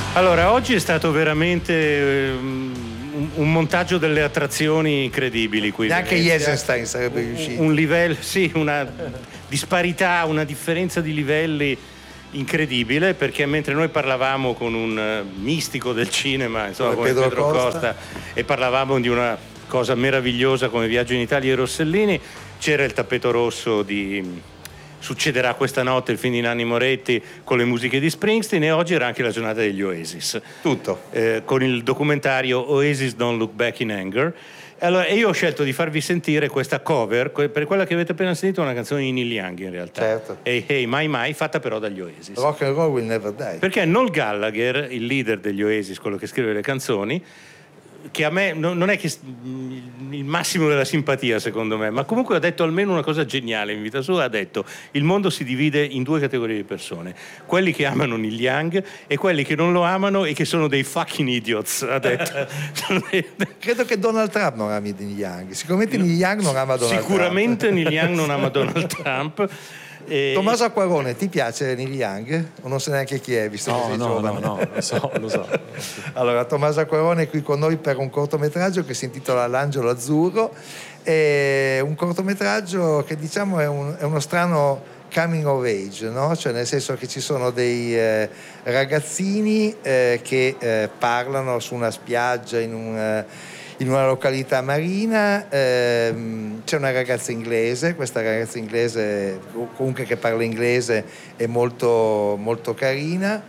Allora, oggi è stato veramente un montaggio delle attrazioni incredibili qui. Neanche Eisenstein sarebbe riuscito. Un livello, sì, una disparità, una differenza di livelli incredibile, perché mentre noi parlavamo con un mistico del cinema, insomma, come Pedro Costa, e parlavamo di una cosa meravigliosa come Viaggio in Italia e Rossellini, c'era il tappeto rosso di Succederà questa notte, il film di Nanni Moretti con le musiche di Springsteen, e oggi era anche la giornata degli Oasis. Tutto. Con il documentario Oasis Don't Look Back in Anger. Allora, io ho scelto di farvi sentire questa cover, per quella che avete appena sentito, una canzone di Neil Young in realtà. Certo. Hey Hey My My, fatta però dagli Oasis. Rock and roll will never die. Perché Noel Gallagher, il leader degli Oasis, quello che scrive le canzoni, che a me non è che il massimo della simpatia secondo me, ma comunque ha detto almeno una cosa geniale in vita sua. Ha detto: il mondo si divide in due categorie di persone, quelli che amano Neil Young e quelli che non lo amano e che sono dei fucking idiots, ha detto. Credo che Donald Trump non ami Neil Young, sicuramente Neil Young non ama Donald sicuramente Trump. Neil Young non ama Donald Trump. Tommaso Acquarone, ti piace Neil Young? O non sai neanche chi è, visto che sei giovane? No, lo so. Allora, Tommaso Acquarone è qui con noi per un cortometraggio che si intitola L'Angelo Azzurro. È un cortometraggio che diciamo è uno strano coming of age, no? Cioè, nel senso che ci sono dei ragazzini che parlano su una spiaggia in una località marina. C'è una ragazza inglese, questa ragazza inglese comunque che parla inglese è molto, molto carina,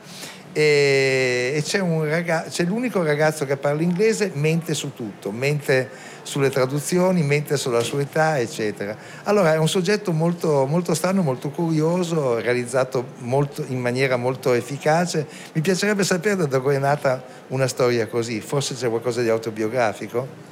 e c'è l'unico ragazzo che parla inglese, mente su tutto, mente sulle traduzioni, mente sulla sua età, eccetera. Allora è un soggetto molto, molto strano, molto curioso, realizzato in maniera molto efficace. Mi piacerebbe sapere da dove è nata una storia così. Forse c'è qualcosa di autobiografico?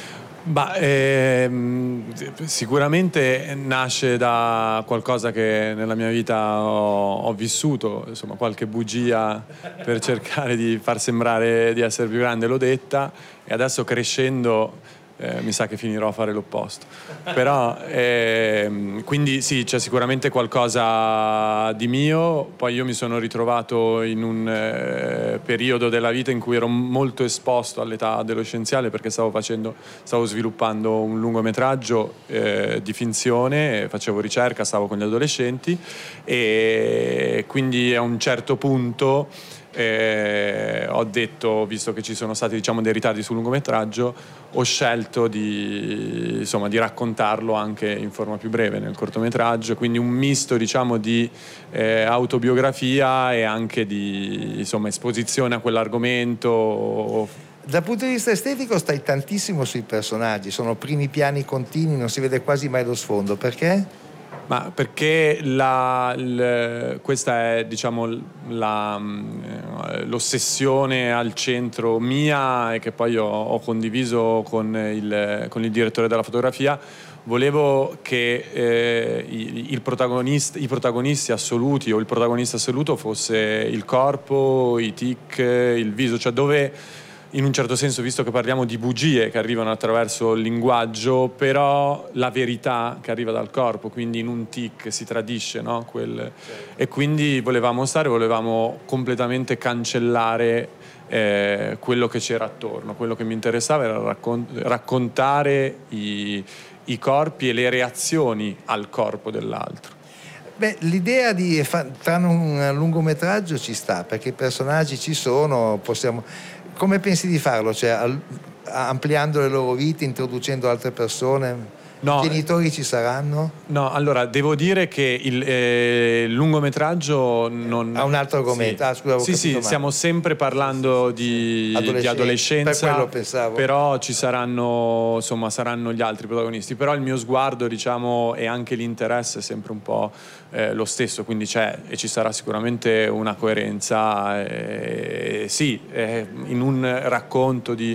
Sicuramente nasce da qualcosa che nella mia vita ho vissuto, insomma, qualche bugia per cercare di far sembrare di essere più grande l'ho detta, e adesso crescendo mi sa che finirò a fare l'opposto. Però quindi sì, c'è sicuramente qualcosa di mio. Poi io mi sono ritrovato in un periodo della vita in cui ero molto esposto all'età adolescenziale, perché stavo sviluppando un lungometraggio di finzione, facevo ricerca, stavo con gli adolescenti, e quindi a un certo punto ho detto, visto che ci sono stati, diciamo, dei ritardi sul lungometraggio, ho scelto di raccontarlo anche in forma più breve nel cortometraggio, quindi un misto, diciamo, di autobiografia e anche di, insomma, esposizione a quell'argomento. Dal punto di vista estetico stai tantissimo sui personaggi, sono primi piani continui, non si vede quasi mai lo sfondo. Perché? Ma perché questa è, diciamo, l'ossessione al centro mia, e che poi ho condiviso con il direttore della fotografia. Volevo che i protagonisti assoluti, o il protagonista assoluto, fosse il corpo, i tic, il viso, cioè dove, in un certo senso, visto che parliamo di bugie che arrivano attraverso il linguaggio, però la verità che arriva dal corpo, quindi in un tic si tradisce, no? E quindi volevamo completamente cancellare quello che c'era attorno. Quello che mi interessava era raccontare i corpi e le reazioni al corpo dell'altro. Beh, l'idea di fare un lungometraggio ci sta, perché i personaggi ci sono, come pensi di farlo? Cioè, ampliando le loro vite, introducendo altre persone? No, I genitori ci saranno? No, allora devo dire che il lungometraggio non ha un altro argomento. Sì. Sì, stiamo sempre parlando di adolescenza, per quello pensavo. però saranno gli altri protagonisti. Però il mio sguardo, diciamo, e anche l'interesse è sempre un po' lo stesso, quindi c'è e ci sarà sicuramente una coerenza. In un racconto di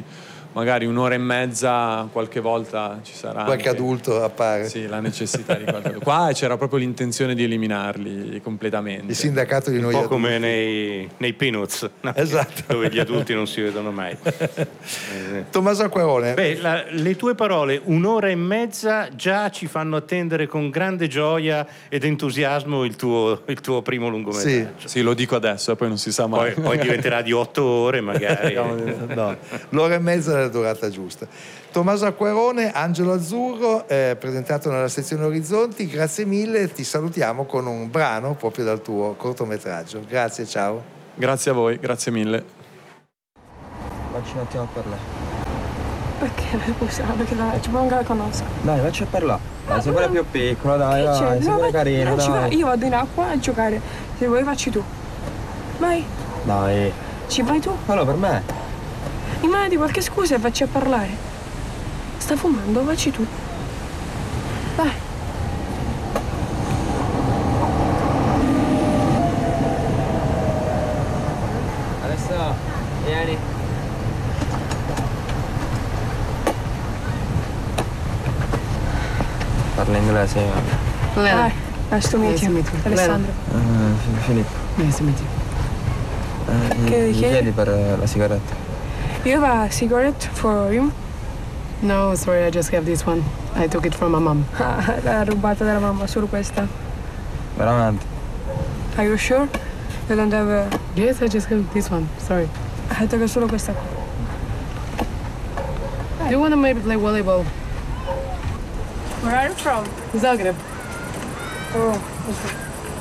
magari un'ora e mezza qualche volta ci sarà qualche anche, adulto appare. Sì, la necessità di qualche adulto. Qua c'era proprio l'intenzione di eliminarli completamente. Il sindacato di noi un po' adulti. come nei Peanuts, no? Esatto. Dove gli adulti non si vedono mai. Tommaso Acquarone. Le tue parole, un'ora e mezza, già ci fanno attendere con grande gioia ed entusiasmo il tuo primo lungometraggio. Sì, lo dico adesso e poi non si sa mai. Poi diventerà di 8 ore magari. No, l'ora e mezza è la durata giusta. Tommaso Acquarone, Angelo Azzurro, presentato nella sezione Orizzonti, grazie mille, ti salutiamo con un brano proprio dal tuo cortometraggio. Grazie, ciao. Grazie a voi, grazie mille. Facci un attimo a parlare. Perché? Perché ci manca la conosco. Dai, facci a parlare. Dai, sei pure più piccolo, dai, sei pure carino, dai. Io vado in acqua a giocare, se vuoi facci tu. Vai. Dai. Ci vai tu? Ma no, per me. Immaginati qualche scusa e facci a parlare. Sta fumando, facci tu. Vai. Adesso, vieni. Parla inglese. Hi, nice to meet you. Alessandro. Filippo. Nice to meet you. Mi chiedi per la sigaretta? You have a cigarette for him? No, sorry, I just have this one. I took it from my mom. L'ha rubata dalla mamma, solo questa. Veramente? Are you sure? You don't have a... Yes, I just have this one. Sorry. Ha detto che solo questa qua. Do you want to maybe play volleyball? Where are you from? Zagreb. Oh, okay.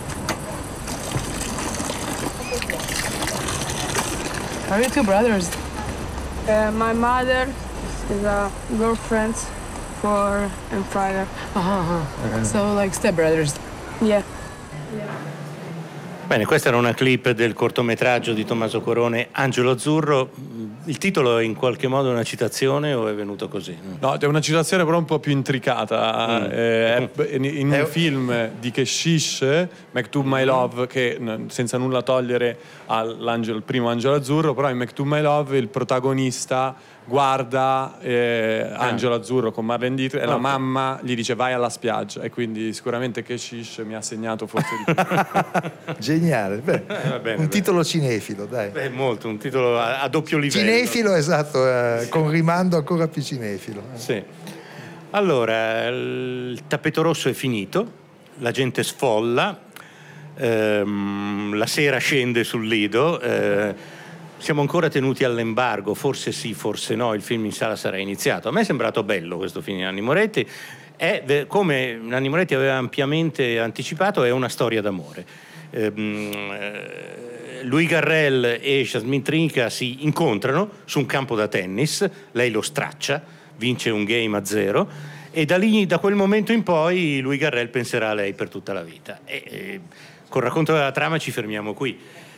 Are you two brothers? My mother is a girlfriend for and father. Okay. So like stepbrothers. Yeah. Bene, questa era una clip del cortometraggio di Tommaso Acquarone, Angelo Azzurro. Il titolo è in qualche modo una citazione o è venuto così? No, è una citazione però un po' più intricata. In un film di Keshish, Maktub My Love, che senza nulla togliere al primo Angelo Azzurro, però in Maktub My Love il protagonista guarda Angelo Azzurro con Marlene Dietrich e la mamma gli dice vai alla spiaggia, e quindi sicuramente Keshish mi ha segnato forse di più. Geniale. Bene, un titolo cinefilo, dai. Molto, un titolo a doppio livello. Cinefilo, esatto, con rimando ancora più cinefilo. Sì. Allora, il tappeto rosso è finito, la gente sfolla, la sera scende sul Lido, siamo ancora tenuti all'embargo, forse sì, forse no, il film in sala sarà iniziato. A me è sembrato bello questo film di Nanni Moretti, come Nanni Moretti aveva ampiamente anticipato, è una storia d'amore. Louis Garrel e Jasmine Trinca si incontrano su un campo da tennis, lei lo straccia, vince un game a 0 e da quel momento in poi Louis Garrel penserà a lei per tutta la vita. Col racconto della trama ci fermiamo qui.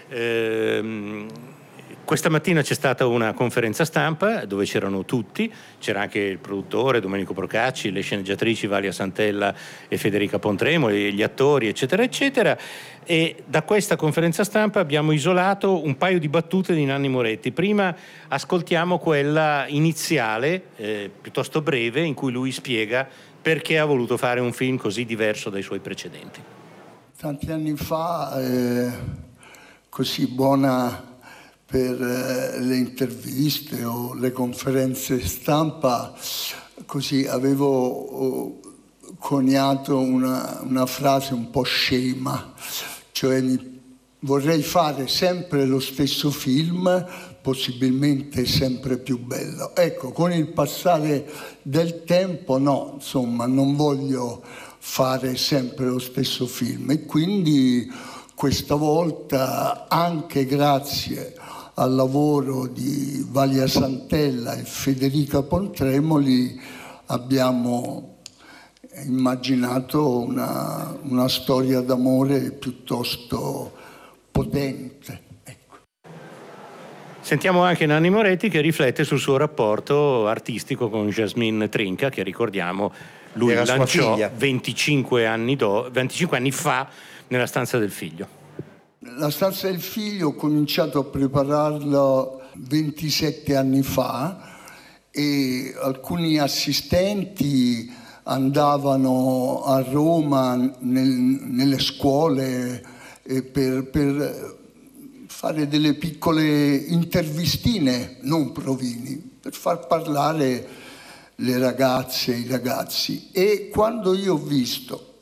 Questa mattina c'è stata una conferenza stampa dove c'erano tutti, c'era anche il produttore Domenico Procacci, le sceneggiatrici Valia Santella e Federica Pontremo, gli attori eccetera eccetera, e da questa conferenza stampa abbiamo isolato un paio di battute di Nanni Moretti. Prima ascoltiamo quella iniziale, piuttosto breve, in cui lui spiega perché ha voluto fare un film così diverso dai suoi precedenti. Tanti anni fa, così buona per le interviste o le conferenze stampa, così avevo coniato una frase un po' scema, cioè vorrei fare sempre lo stesso film, possibilmente sempre più bello. Ecco, con il passare del tempo no, insomma, non voglio fare sempre lo stesso film e quindi questa volta, anche grazie al lavoro di Valia Santella e Federica Pontremoli, abbiamo immaginato una storia d'amore piuttosto potente. Ecco. Sentiamo anche Nanni Moretti che riflette sul suo rapporto artistico con Jasmine Trinca, che ricordiamo lui lanciò 25 anni fa nella stanza del figlio. La stanza del figlio ho cominciato a prepararla 27 anni fa e alcuni assistenti andavano a Roma nelle scuole per fare delle piccole intervistine, non provini, per far parlare le ragazze e i ragazzi. E quando io ho visto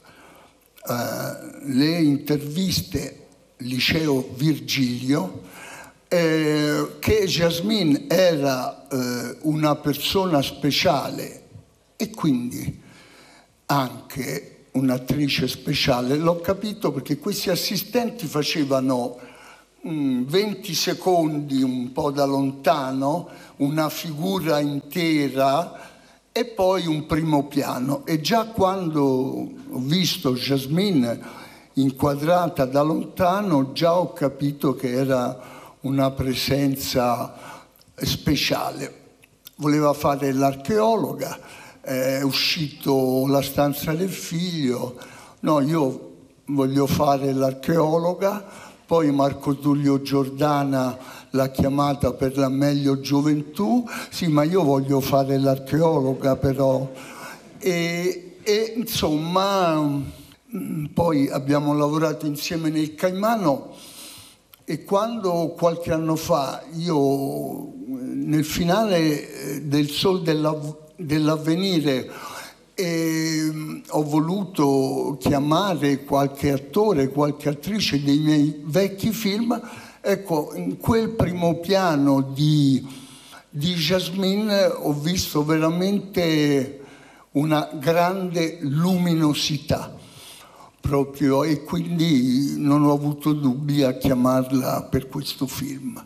le interviste Liceo Virgilio, che Jasmine era una persona speciale e quindi anche un'attrice speciale, l'ho capito perché questi assistenti facevano 20 secondi un po' da lontano, una figura intera e poi un primo piano. E già quando ho visto Jasmine inquadrata da lontano, già ho capito che era una presenza speciale. Voleva fare l'archeologa, è uscito La stanza del figlio. No, io voglio fare l'archeologa. Poi Marco Tullio Giordana l'ha chiamata per la meglio gioventù. Sì, ma io voglio fare l'archeologa però. E insomma, poi abbiamo lavorato insieme nel Caimano e quando qualche anno fa io nel finale del Sol dell'Avvenire ho voluto chiamare qualche attore, qualche attrice dei miei vecchi film, ecco, in quel primo piano di Jasmine ho visto veramente una grande luminosità proprio, e quindi non ho avuto dubbi a chiamarla per questo film.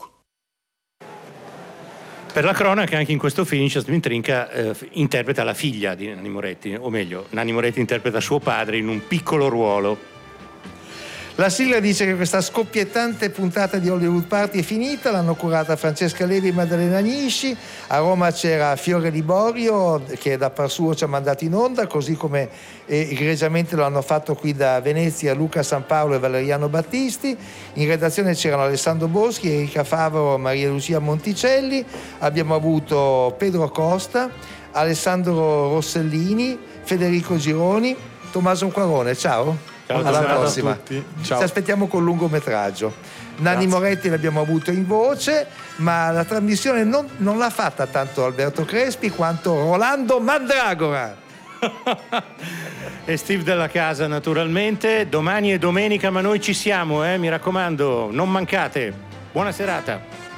Per la cronaca, anche in questo film Jasmine Trinca interpreta la figlia di Nanni Moretti, o meglio, Nanni Moretti interpreta suo padre in un piccolo ruolo. La sigla dice che questa scoppiettante puntata di Hollywood Party è finita, l'hanno curata Francesca Levi e Maddalena Nisci, a Roma c'era Fiore Liborio che da par suo ci ha mandato in onda, così come egregiamente lo hanno fatto qui da Venezia Luca San Paolo e Valeriano Battisti. In redazione c'erano Alessandro Boschi, Erika Favaro, Maria Lucia Monticelli, abbiamo avuto Pedro Costa, Alessandro Rossellini, Federico Gironi, Tommaso Quarone. Ciao. Ciao, alla prossima. Ciao. Ci aspettiamo col lungometraggio. Nanni Moretti l'abbiamo avuto in voce, ma la trasmissione non l'ha fatta tanto Alberto Crespi quanto Rolando Mandragora. E Steve Della Casa naturalmente. Domani è domenica, ma noi ci siamo, mi raccomando, non mancate. Buona serata.